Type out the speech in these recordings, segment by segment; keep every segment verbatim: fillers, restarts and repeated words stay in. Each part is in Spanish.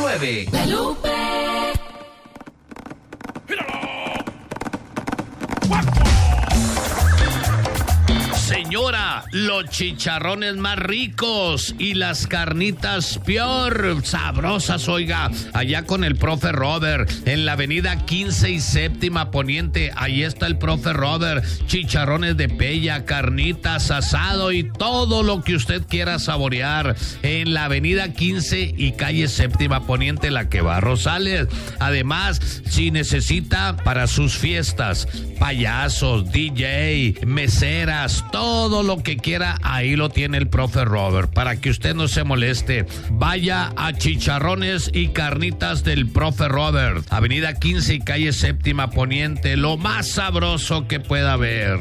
nueve. La Lupe. Señora, los chicharrones más ricos y las carnitas peor sabrosas, oiga, allá con el profe Robert, en la avenida quince y séptima poniente, ahí está el profe Robert, chicharrones de pella, carnitas, asado y todo lo que usted quiera saborear, en la avenida quince y calle séptima poniente, la que va a Rosales. Además, si necesita para sus fiestas, payasos, D J, meseras, todo lo que quiera, ahí lo tiene el profe Robert, para que usted no se moleste. Vaya a Chicharrones y Carnitas del profe Robert, avenida quince y calle séptima poniente, lo más sabroso que pueda haber.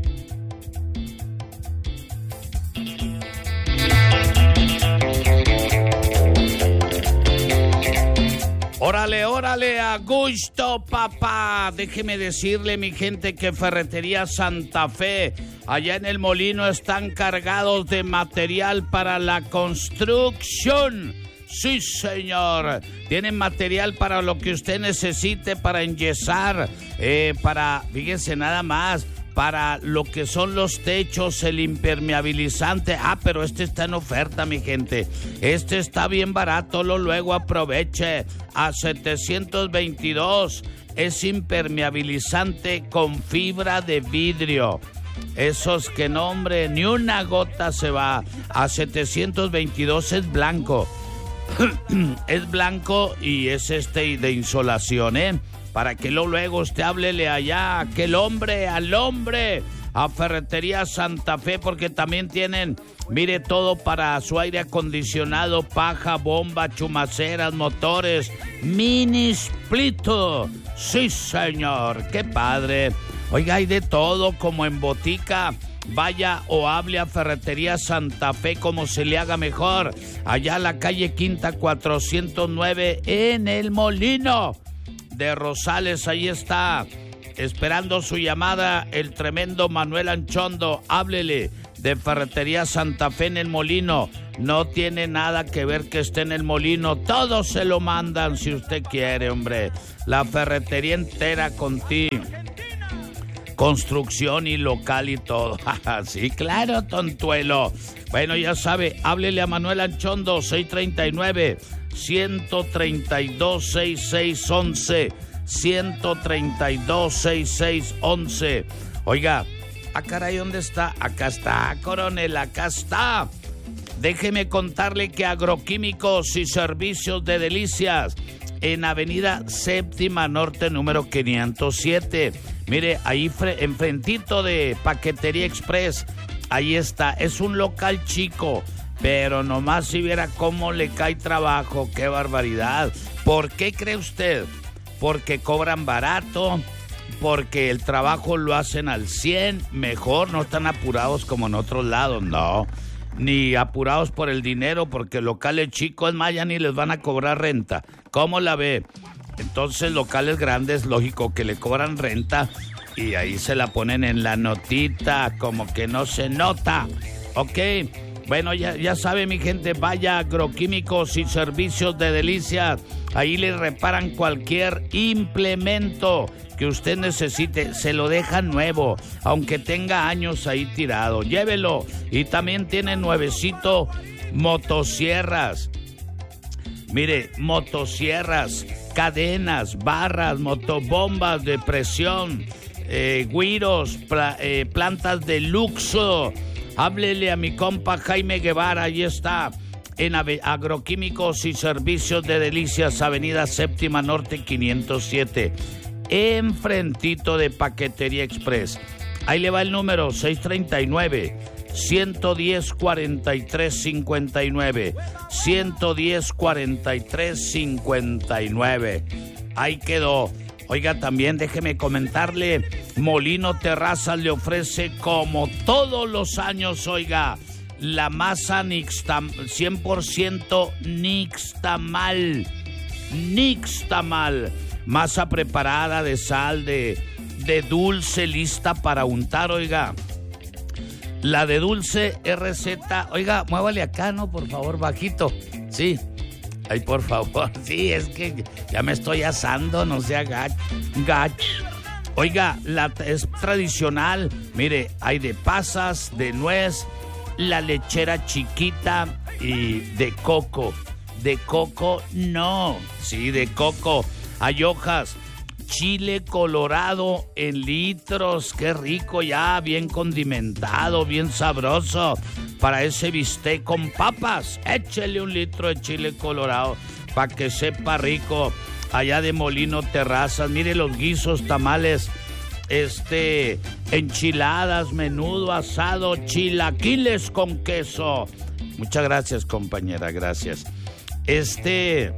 Órale, órale, a gusto, papá. Déjeme decirle, mi gente, que Ferretería Santa Fe, allá en el Molino, están cargados de material para la construcción. Sí, señor. Tienen material para lo que usted necesite, para enyesar, eh, para, fíjense nada más, para lo que son los techos, el impermeabilizante. Ah, pero este está en oferta, mi gente. Este está bien barato, lo luego aproveche. A setecientos veintidós, es impermeabilizante con fibra de vidrio. Esos que no, hombre, ni una gota se va. A setecientos veintidós es blanco. Es blanco y es este de insolación, ¿eh? Para que lo luego usted háblele allá, a aquel hombre, al hombre, a Ferretería Santa Fe, porque también tienen, mire, todo para su aire acondicionado, paja, bomba, chumaceras, motores, mini splito. Sí, señor, qué padre. Oiga, hay de todo, como en botica. Vaya o hable a Ferretería Santa Fe, como se le haga mejor. Allá en la calle Quinta cuatrocientos nueve, en el Molino de Rosales, ahí está, esperando su llamada, el tremendo Manuel Anchondo. Háblele de Ferretería Santa Fe en el Molino. No tiene nada que ver que esté en el Molino, todos se lo mandan si usted quiere, hombre. La ferretería entera contigo. Construcción y local y todo. Sí, claro, tontuelo. Bueno, ya sabe, háblele a Manuel Anchondo, seis treinta y nueve, ciento treinta y dos, sesenta y seis once, ciento treinta y dos, sesenta y seis once. Oiga, ah, caray, ¿dónde está? Acá está, coronel, acá está. Déjeme contarle que Agroquímicos y Servicios de Delicias, en avenida Séptima Norte, número quinientos siete. Mire, ahí fre- enfrentito de Paquetería Express, ahí está. Es un local chico, pero nomás si viera cómo le cae trabajo, qué barbaridad. ¿Por qué cree usted? Porque cobran barato, porque el trabajo lo hacen al cien, mejor, no están apurados como en otros lados, no. Ni apurados por el dinero, porque locales chicos, más ya ni les van a cobrar renta. ¿Cómo la ve? Entonces, locales grandes, lógico que le cobran renta y ahí se la ponen en la notita, como que no se nota. Ok, bueno, ya, ya sabe, mi gente, vaya a Agroquímicos y Servicios de Delicias. Ahí le reparan cualquier implemento que usted necesite, se lo dejan nuevo, aunque tenga años ahí tirado. Llévelo. Y también tiene nuevecito motosierras. Mire, motosierras, cadenas, barras, motobombas de presión, eh, güiros, pla, eh, plantas de luxo. Háblele a mi compa Jaime Guevara, ahí está, en Ave- Agroquímicos y Servicios de Delicias, avenida Séptima Norte quinientos siete, enfrentito de Paquetería Express. Ahí le va el número, seis treinta y nueve, ciento diez, cuarenta y tres cincuenta y nueve, ciento diez, cuarenta y tres cincuenta y nueve. Ahí quedó. Oiga, también déjeme comentarle, Molino Terrazas le ofrece, como todos los años, oiga, la masa nixtam, cien por ciento nixtamal, nixtamal, masa preparada de sal, de, de dulce, lista para untar, oiga. La de dulce es receta, oiga, muévale acá, ¿no? Por favor, bajito, sí. Ay, por favor. Sí, es que ya me estoy asando, no sea gach. gach. Oiga, la, es tradicional. Mire, hay de pasas, de nuez, la lechera chiquita y de coco. De coco, no. Sí, de coco. Hay hojas. Chile colorado en litros. Qué rico ya, bien condimentado, bien sabroso. Para ese bistec con papas, échele un litro de chile colorado para que sepa rico. Allá de Molino Terrazas, mire los guisos, tamales, este, enchiladas, menudo, asado, chilaquiles con queso. Muchas gracias, compañera, gracias. Este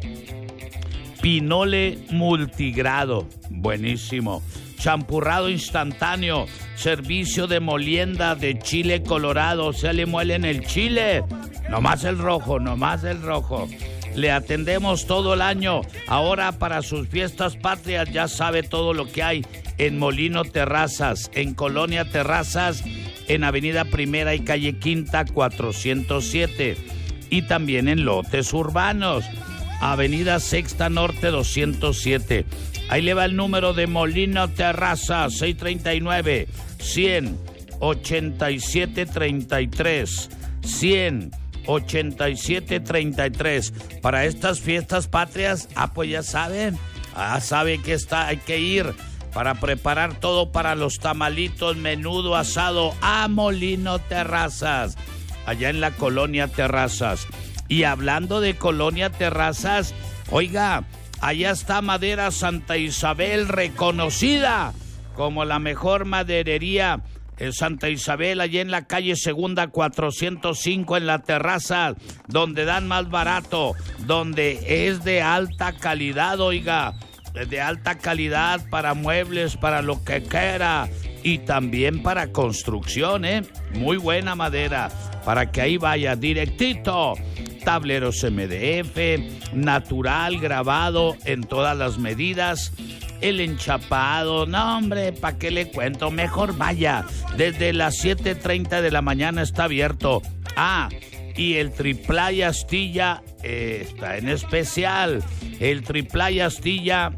pinole multigrado, buenísimo. Champurrado instantáneo, servicio de molienda de chile colorado, se le muelen el chile, nomás el rojo, nomás el rojo. Le atendemos todo el año. Ahora para sus fiestas patrias ya sabe todo lo que hay en Molino Terrazas, en Colonia Terrazas, en Avenida Primera y Calle Quinta cuatrocientos siete. Y también en lotes urbanos, Avenida Sexta Norte doscientos siete. Ahí le va el número de Molino Terrazas, seis treinta y nueve, cien, ochenta y siete treinta y tres. cien, ochenta y siete treinta y tres. Para estas fiestas patrias, ah, pues ya saben, ah, sabe que está, hay que ir para preparar todo para los tamalitos, menudo, asado, a Molino Terrazas, allá en la Colonia Terrazas. Y hablando de Colonia Terrazas, oiga, allá está Madera Santa Isabel, reconocida como la mejor maderería en Santa Isabel, allá en la calle Segunda cuatrocientos cinco, en la Terraza, donde dan más barato, donde es de alta calidad, oiga, de alta calidad para muebles, para lo que quiera, y también para construcción, ¿eh? Muy buena madera, para que ahí vaya directito. Tableros M D F, natural, grabado en todas las medidas. El enchapado, no hombre, ¿para qué le cuento? Mejor vaya, desde las siete treinta de la mañana está abierto. Ah, y el Triplay Astilla eh, está en especial. El Triplay Astilla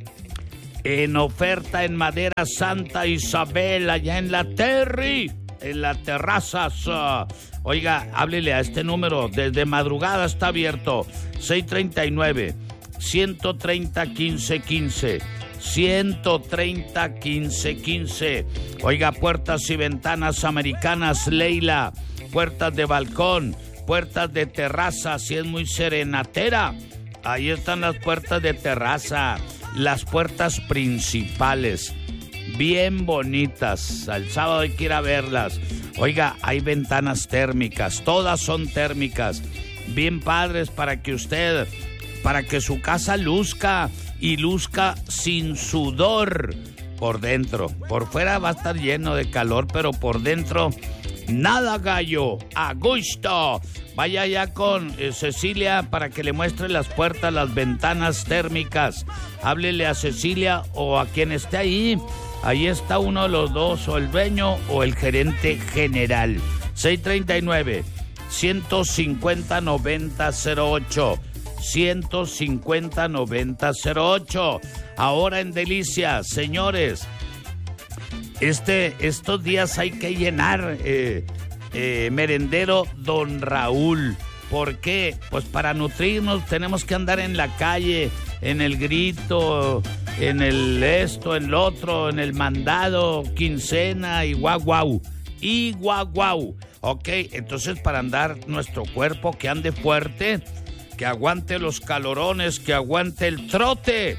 en oferta en Madera Santa Isabel, allá en la Terry, en la Terrazas. Uh, oiga, háblele a este número, desde madrugada está abierto. seis treinta y nueve, ciento treinta, quince quince. ciento treinta, quince quince. Oiga, puertas y ventanas americanas Leila, puertas de balcón, puertas de terraza, si es muy serenatera, ahí están las puertas de terraza, las puertas principales, bien bonitas. Al sábado hay que ir a verlas. Oiga, hay ventanas térmicas, todas son térmicas, bien padres para que usted, para que su casa luzca y luzca sin sudor por dentro. Por fuera va a estar lleno de calor, pero por dentro nada, gallo, a gusto. Vaya ya con eh, Cecilia para que le muestre las puertas, las ventanas térmicas. Háblele a Cecilia o a quien esté ahí. Ahí está uno de los dos, o el dueño o el gerente general. seis treinta y nueve, ciento cincuenta, noventa cero ocho. ciento cincuenta, noventa cero ocho. Ahora en Delicias, señores, este, estos días hay que llenar eh, eh, merendero Don Raúl. ¿Por qué? Pues para nutrirnos tenemos que andar en la calle, en el grito, en el esto, en lo otro, en el mandado, quincena y guau guau. Y guau guau. Ok, entonces para andar nuestro cuerpo que ande fuerte, que aguante los calorones, que aguante el trote,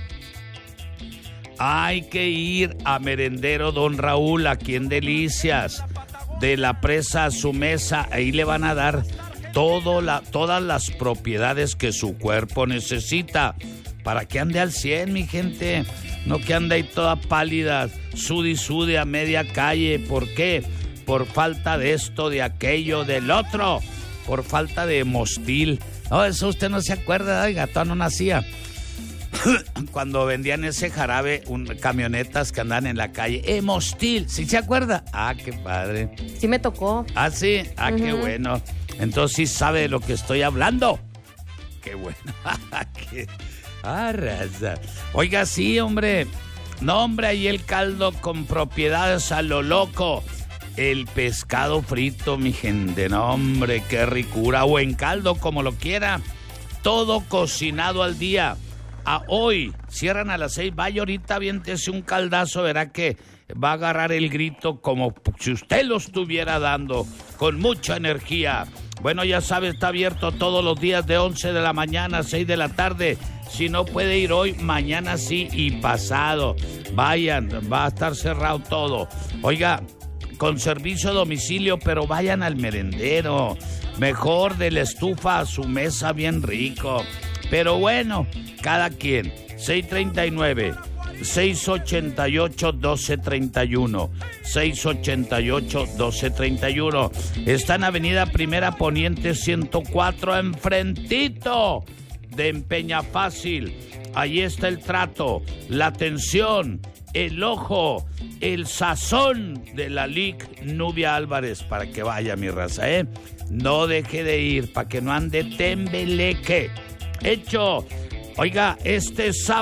hay que ir a Merendero Don Raúl, aquí en Delicias, de la presa a su mesa. Ahí le van a dar todo la, todas las propiedades que su cuerpo necesita para que ande al cien, mi gente. No que ande ahí toda pálida, sudi sudi a media calle. ¿Por qué? Por falta de esto, de aquello, del otro, por falta de Mostil. No, eso usted no se acuerda, oiga, todavía no nacía. Cuando vendían ese jarabe, un, camionetas que andan en la calle. ¡Eh, Mostil! ¿Sí se acuerda? Ah, qué padre. Sí me tocó. Ah, sí. Ah, uh-huh. Qué bueno. Entonces sí sabe de lo que estoy hablando. qué bueno. Qué arrasa. Oiga, sí, hombre. No, hombre, ahí el caldo con propiedades a lo loco. El pescado frito, mi gente. No, hombre, qué ricura. O en caldo, como lo quiera. Todo cocinado al día. A hoy, cierran a las seis. Vaya ahorita, aviéntese un caldazo, verá que va a agarrar el grito como si usted lo estuviera dando, con mucha energía. Bueno, ya sabe, está abierto todos los días de once de la mañana a seis de la tarde. Si no puede ir hoy, mañana sí y pasado. Vayan, va a estar cerrado todo. Oiga, con servicio a domicilio, pero vayan al merendero. Mejor de la estufa a su mesa bien rico. Pero bueno, cada quien. seis treinta y nueve, seis ochenta y ocho, doce treinta y uno. seis ochenta y ocho, doce treinta y uno. Está en Avenida Primera Poniente ciento cuatro, enfrentito de Empeña Fácil. Ahí está el trato, la atención, el ojo, el sazón de la Lic Nubia Álvarez, para que vaya, mi raza, ¿eh? No deje de ir, para que no ande tembeleque. Hecho. Oiga, este sábado